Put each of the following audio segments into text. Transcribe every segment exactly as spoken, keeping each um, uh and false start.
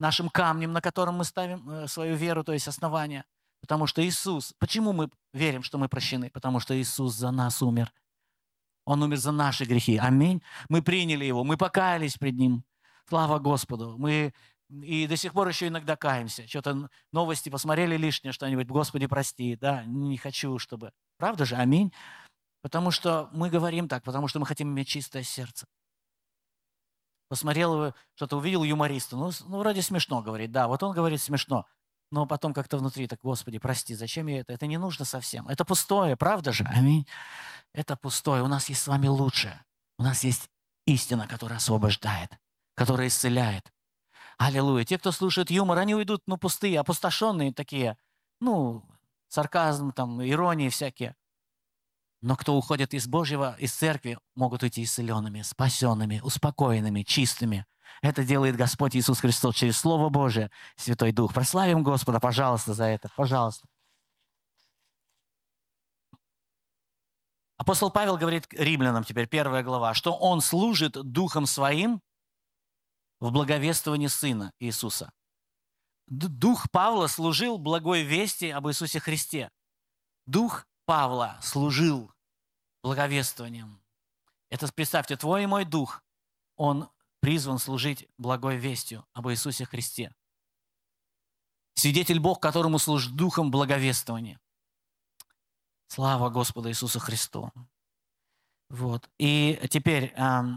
нашим камнем, на котором мы ставим э, свою веру, то есть основание. Потому что Иисус, почему мы верим, что мы прощены? Потому что Иисус за нас умер. Он умер за наши грехи. Аминь. Мы приняли Его, мы покаялись пред Ним. Слава Господу. Мы и до сих пор еще иногда каемся. Что-то новости посмотрели лишнее что-нибудь. Господи, прости. Да, не хочу, чтобы... Правда же? Аминь. Потому что мы говорим так, потому что мы хотим иметь чистое сердце. Посмотрел, что-то увидел юмориста. Ну, ну, вроде смешно говорит. Да, вот он говорит смешно. Но потом как-то внутри так, Господи, прости, зачем я это? Это не нужно совсем. Это пустое, правда же? Аминь. Это пустое. У нас есть с вами лучшее. У нас есть истина, которая освобождает, которая исцеляет. Аллилуйя. Те, кто слушает юмор, они уйдут, ну, пустые, опустошенные такие. Ну, сарказм, там, иронии всякие. Но кто уходит из Божьего, из церкви, могут уйти исцеленными, спасенными, успокоенными, чистыми. Это делает Господь Иисус Христос через Слово Божие, Святой Дух. Прославим Господа, пожалуйста, за это. Пожалуйста. Апостол Павел говорит римлянам, теперь первая глава, что он служит Духом Своим в благовествовании Сына Иисуса. Дух Павла служил благой вести об Иисусе Христе. Дух Павла служил благовествованием. Это, представьте, твой и мой дух, он призван служить благой вестью об Иисусе Христе. Свидетель Бог, которому служит духом благовествования. Слава Господу Иисусу Христу. Вот. И теперь эм,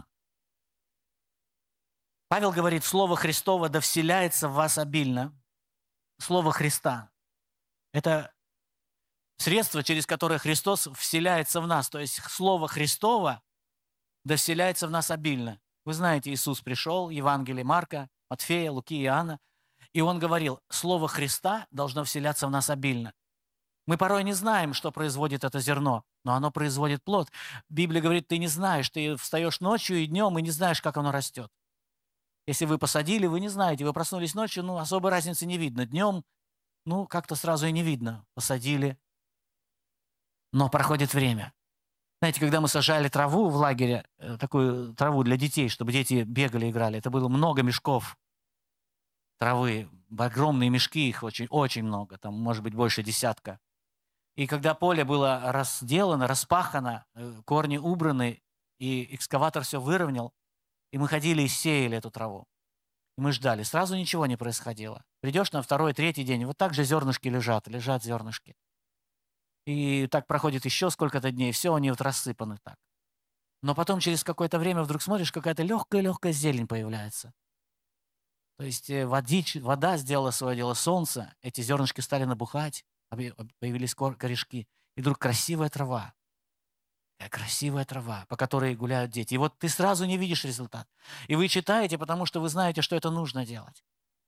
Павел говорит, Слово Христово да вселяется в вас обильно. Слово Христа. Это средство, через которое Христос вселяется в нас. То есть Слово Христово да вселяется в нас обильно. Вы знаете, Иисус пришел, Евангелие Марка, Матфея, Луки, Иоанна, и Он говорил, Слово Христа должно вселяться в нас обильно. Мы порой не знаем, что производит это зерно, но оно производит плод. Библия говорит, ты не знаешь, ты встаешь ночью и днем, и не знаешь, как оно растет. Если вы посадили, вы не знаете, вы проснулись ночью, ну, особой разницы не видно. Днем, ну, как-то сразу и не видно. Посадили, но проходит время. Знаете, когда мы сажали траву в лагере, такую траву для детей, чтобы дети бегали, играли, это было много мешков травы, огромные мешки, их очень, очень много, там, может быть, больше десятка. И когда поле было разделано, распахано, корни убраны, и экскаватор все выровнял, и мы ходили и сеяли эту траву. И мы ждали. Сразу ничего не происходило. Придешь на второй, третий день, вот так же зернышки лежат, лежат зернышки. И так проходит еще сколько-то дней, все, они вот рассыпаны так. Но потом через какое-то время вдруг смотришь, какая-то легкая-легкая зелень появляется. То есть водич, вода сделала свое дело, солнце, эти зернышки стали набухать, появились корешки, и вдруг красивая трава. Красивая трава, по которой гуляют дети. И вот ты сразу не видишь результат. И вы читаете, потому что вы знаете, что это нужно делать.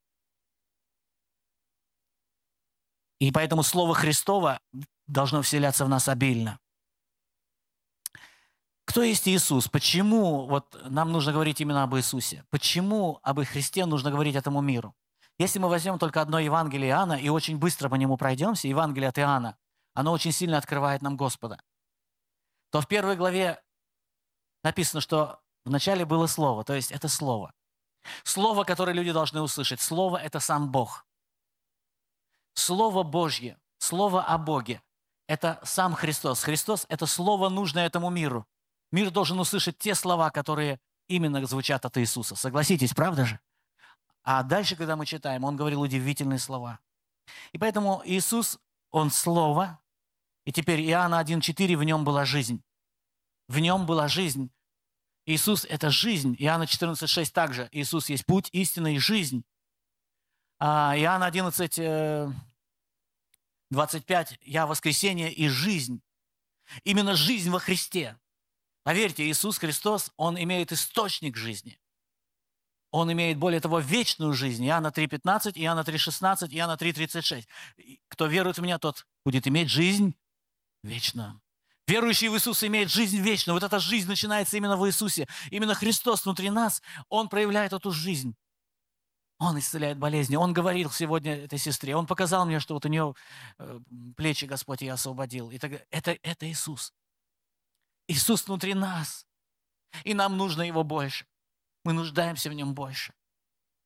И поэтому Слово Христово должно вселяться в нас обильно. Кто есть Иисус? Почему вот нам нужно говорить именно об Иисусе? Почему об Христе нужно говорить этому миру? Если мы возьмем только одно Евангелие Иоанна и очень быстро по нему пройдемся, Евангелие от Иоанна, оно очень сильно открывает нам Господа, то в первой главе написано, что вначале было Слово, то есть это Слово. Слово, которое люди должны услышать. Слово – это сам Бог. Слово Божье, Слово о Боге – это сам Христос. Христос – это Слово, нужное этому миру. Мир должен услышать те слова, которые именно звучат от Иисуса. Согласитесь, правда же? А дальше, когда мы читаем, Он говорил удивительные слова. И поэтому Иисус, Он Слово, и теперь Иоанна один четыре, в Нем была жизнь. В Нем была жизнь. Иисус – это жизнь. Иоанна четырнадцать шесть также. Иисус есть путь, истина и жизнь. А Иоанна одиннадцать двадцать пять, «Я воскресение и жизнь». Именно жизнь во Христе. Поверьте, Иисус Христос, Он имеет источник жизни. Он имеет, более того, вечную жизнь. Иоанна три пятнадцать, Иоанна три шестнадцать, Иоанна три тридцать шесть. Кто верует в Меня, тот будет иметь жизнь вечную. Верующий в Иисуса имеет жизнь вечную. Вот эта жизнь начинается именно в Иисусе. Именно Христос внутри нас, Он проявляет эту жизнь. Он исцеляет болезни. Он говорил сегодня этой сестре, Он показал мне, что вот у нее плечи Господь я освободил. И так, это, это Иисус. Иисус внутри нас. И нам нужно Его больше. Мы нуждаемся в Нем больше.